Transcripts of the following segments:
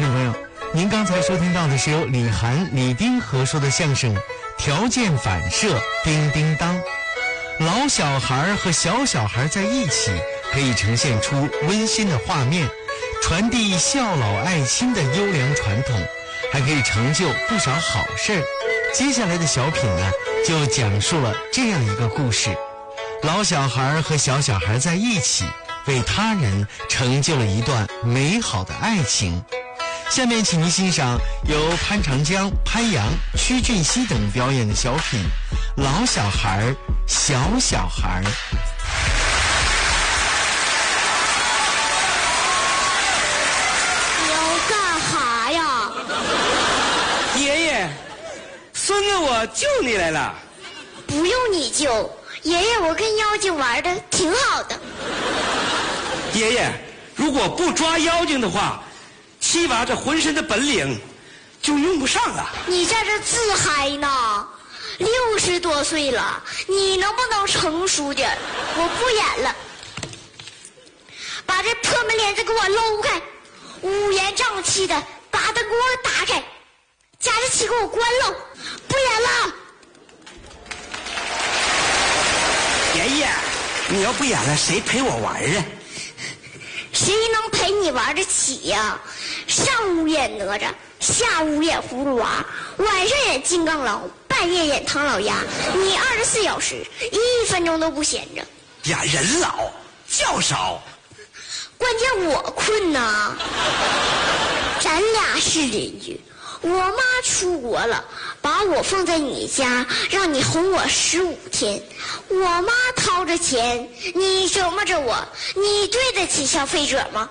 听众朋友，您刚才收听到的是由李涵、李丁合说的相声《条件反射叮叮当》。老小孩和小小孩在一起，可以呈现出温馨的画面，传递孝老爱亲的优良传统，还可以成就不少好事。接下来的小品呢，就讲述了这样一个故事：老小孩和小小孩在一起，为他人成就了一段美好的爱情。下面请您欣赏由潘长江、潘阳、屈俊熙等表演的小品《老小孩小小孩》。 你要干哈呀？ 爷爷，孙子我救你来了。 不用你救，爷爷，我跟妖精玩的挺好的。 爷爷，如果不抓妖精的话，七娃这浑身的本领就用不上了。 你在这自嗨呢？60多岁了，你能不能成熟点？我不演了，把这破门帘子给我搂开，乌烟瘴气的，把灯给我打开，加热器给我关喽，不演了。 爷爷，你要不演了，谁陪我玩啊？ 谁能陪你玩得起呀？上午演哪吒，下午演葫芦娃，晚上演金刚狼，半夜演唐老鸭，你24小时1分钟都不闲着。 呀，人老觉少， 关键我困呐。咱俩是邻居，我妈出国了，把我放在你家，让你哄我15天。我妈掏着钱，你折磨着我，你对得起消费者吗？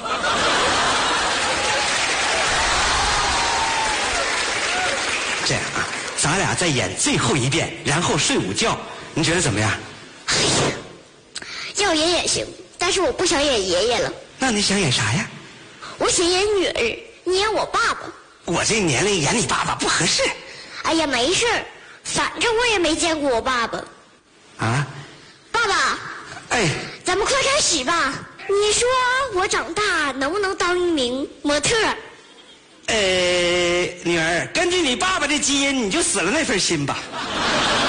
这样啊，咱俩再演最后一遍，然后睡午觉，你觉得怎么样？ 哎呀，要演也行，但是我不想演爷爷了。 那你想演啥呀？ 我想演女儿，你演我爸爸。 我这年龄演你爸爸不合适。 哎呀，没事，反正我也没见过我爸爸。 啊？ 爸爸， 哎， 咱们快开始吧。你说我长大能不能当一名模特？ 女儿，根据你爸爸的基因，你就死了那份心吧。